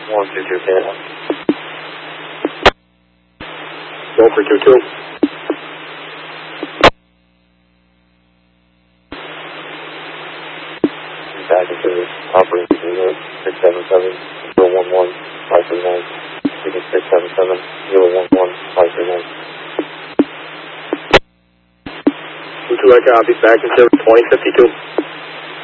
122 Canada. Go for 22. Back into operating unit 677 011 539. Unit 677 011 539. 22 I copy. Back in service 2052.